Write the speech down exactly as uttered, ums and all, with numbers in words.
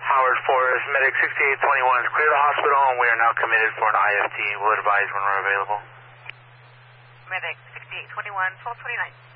Howard Forest, Medic sixty-eight twenty-one is clear the hospital, and we are now committed for an I F T. We'll advise when we're available. Medic sixty-eight twenty-one, twelve twenty-nine.